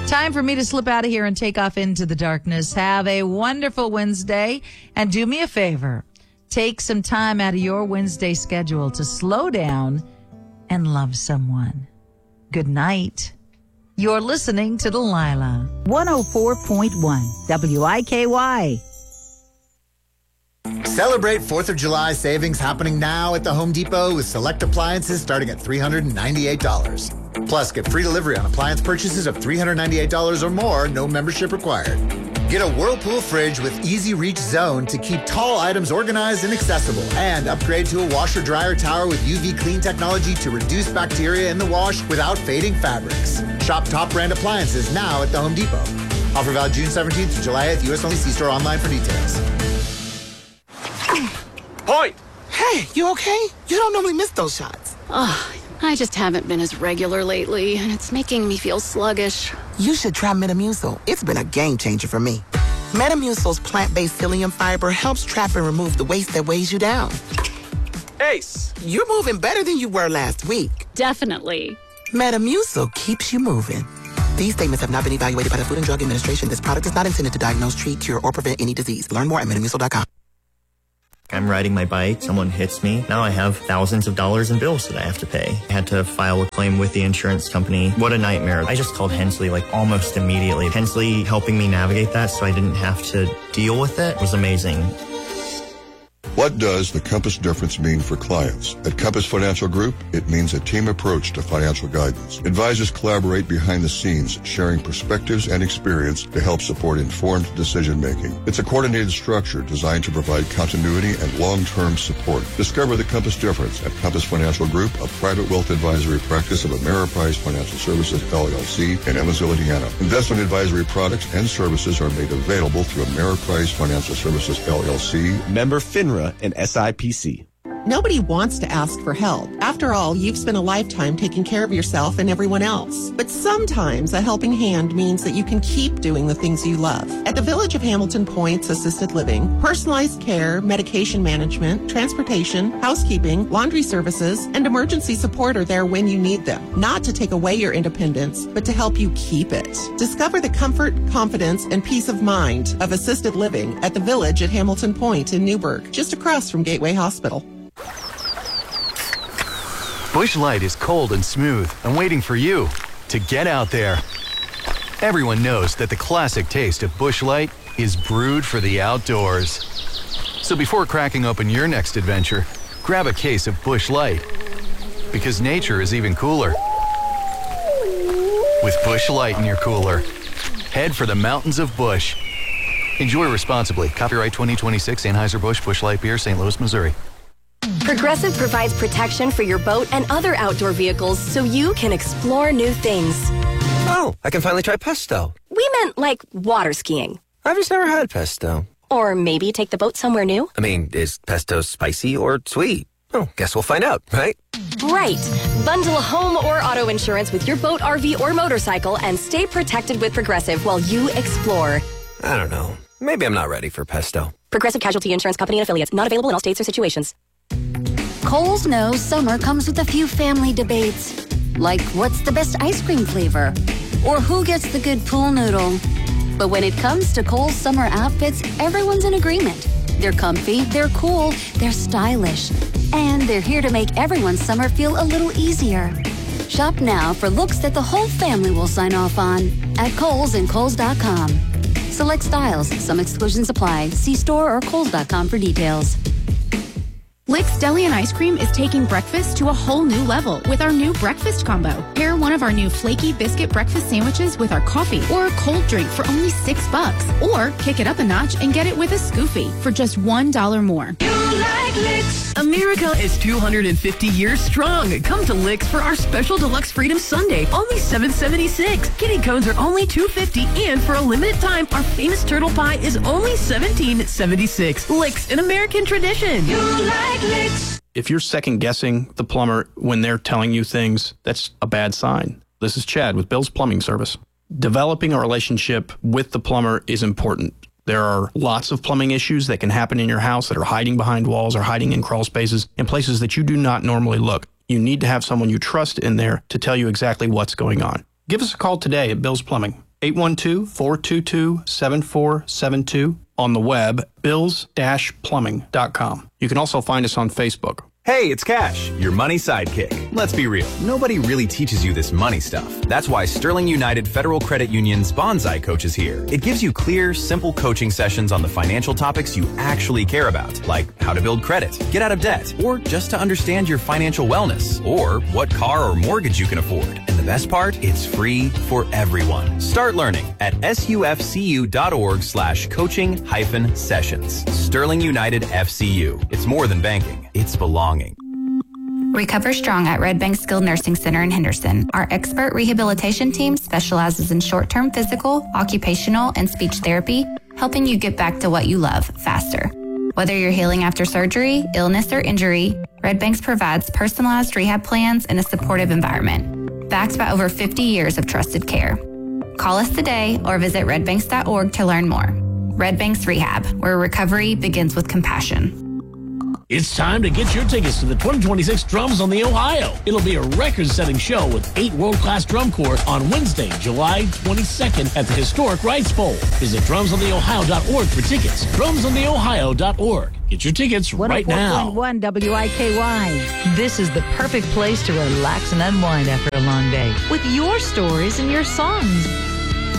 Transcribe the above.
Time for me to slip out of here and take off into the darkness. Have a wonderful Wednesday. And do me a favor. Take some time out of your Wednesday schedule to slow down and love someone. Good night. You're listening to Delilah. 104.1 WIKY. Celebrate 4th of July savings happening now at the Home Depot with select appliances starting at $398. Plus, get free delivery on appliance purchases of $398 or more, no membership required. Get a Whirlpool fridge with Easy Reach Zone to keep tall items organized and accessible. And upgrade to a washer-dryer tower with UV clean technology to reduce bacteria in the wash without fading fabrics. Shop top brand appliances now at the Home Depot. Offer valid June 17th to July 8th. U.S. only. See store online for details. Point! Hey, you okay? You don't normally miss those shots. Oh, I just haven't been as regular lately, and it's making me feel sluggish. You should try Metamucil. It's been a game changer for me. Metamucil's plant-based psyllium fiber helps trap and remove the waste that weighs you down. Ace! You're moving better than you were last week. Definitely. Metamucil keeps you moving. These statements have not been evaluated by the Food and Drug Administration. This product is not intended to diagnose, treat, cure, or prevent any disease. Learn more at Metamucil.com. I'm riding my bike, someone hits me. Now I have thousands of dollars in bills that I have to pay. I had to file a claim with the insurance company. What a nightmare. I just called Hensley almost immediately. Hensley helping me navigate that so I didn't have to deal with it was amazing. What does the Compass difference mean for clients? At Compass Financial Group, it means a team approach to financial guidance. Advisors collaborate behind the scenes, sharing perspectives and experience to help support informed decision-making. It's a coordinated structure designed to provide continuity and long-term support. Discover the Compass difference at Compass Financial Group, a private wealth advisory practice of Ameriprise Financial Services, LLC, in Evansville, Indiana. Investment advisory products and services are made available through Ameriprise Financial Services, LLC. Member FINRA and SIPC. Nobody wants to ask for help. After all, you've spent a lifetime taking care of yourself and everyone else. But sometimes a helping hand means that you can keep doing the things you love. At the Village of Hamilton Point's assisted living, personalized care, medication management, transportation, housekeeping, laundry services, and emergency support are there when you need them. Not to take away your independence, but to help you keep it. Discover the comfort, confidence, and peace of mind of assisted living at the Village at Hamilton Point in Newburgh, just across from Gateway Hospital. Busch Light is cold and smooth and waiting for you to get out there. Everyone knows that the classic taste of Busch Light is brewed for the outdoors. So before cracking open your next adventure, grab a case of Busch Light. Because nature is even cooler. With Busch Light in your cooler, head for the mountains of Busch. Enjoy responsibly. Copyright 2026 Anheuser-Busch Busch Light Beer, St. Louis, Missouri. Progressive provides protection for your boat and other outdoor vehicles so you can explore new things. Oh, I can finally try pesto. We meant like water skiing. I've just never had pesto. Or maybe take the boat somewhere new. I mean, is pesto spicy or sweet? Oh, guess we'll find out, right? Right. Bundle home or auto insurance with your boat, RV, or motorcycle and stay protected with Progressive while you explore. I don't know. Maybe I'm not ready for pesto. Progressive Casualty Insurance Company and Affiliates. Not available in all states or situations. Kohl's knows summer comes with a few family debates. Like, what's the best ice cream flavor? Or who gets the good pool noodle? But when it comes to Kohl's summer outfits, everyone's in agreement. They're comfy, they're cool, they're stylish. And they're here to make everyone's summer feel a little easier. Shop now for looks that the whole family will sign off on at Kohl's and Kohl's.com. Select styles. Some exclusions apply. See store or Kohl's.com for details. Lick's Deli and Ice Cream is taking breakfast to a whole new level with our new breakfast combo. Pair one of our new flaky biscuit breakfast sandwiches with our coffee or a cold drink for only $6. Or kick it up a notch and get it with a Scoofy for just $1 more. You like Licks. America is 250 years strong. Come to Licks for our special deluxe Freedom Sunday, only $7.76. Kitty cones are only $2.50, and for a limited time, our famous turtle pie is only $17.76. Licks, an American tradition. You like Licks. If you're second guessing the plumber when they're telling you things, that's a bad sign. This is Chad with Bill's Plumbing Service. Developing a relationship with the plumber is important. There are lots of plumbing issues that can happen in your house that are hiding behind walls or hiding in crawl spaces in places that you do not normally look. You need to have someone you trust in there to tell you exactly what's going on. Give us a call today at Bill's Plumbing. 812-422-7472. On the web, bills-plumbing.com. You can also find us on Facebook. Hey, it's Cash, your money sidekick. Let's be real. Nobody really teaches you this money stuff. That's why Sterling United Federal Credit Union's Bonsai Coach is here. It gives you clear, simple coaching sessions on the financial topics you actually care about, like how to build credit, get out of debt, or just to understand your financial wellness, or what car or mortgage you can afford. And the best part, it's free for everyone. Start learning at sufcu.org/coaching-sessions. Sterling United FCU. It's more than banking. It's belonging. Recover Strong at Red Bank Skilled Nursing Center in Henderson. Our expert rehabilitation team specializes in short-term physical, occupational, and speech therapy, helping you get back to what you love faster. Whether you're healing after surgery, illness, or injury, Red Banks provides personalized rehab plans in a supportive environment, backed by over 50 years of trusted care. Call us today or visit redbanks.org to learn more. Red Banks Rehab, where recovery begins with compassion. It's time to get your tickets to the 2026 Drums on the Ohio. It'll be a record-setting show with 8 world-class drum corps on Wednesday, July 22nd at the historic Rice Bowl. Visit drumsontheohio.org for tickets. drumsontheohio.org. Get your tickets right now. 104.1 WIKY. This is the perfect place to relax and unwind after a long day with your stories and your songs.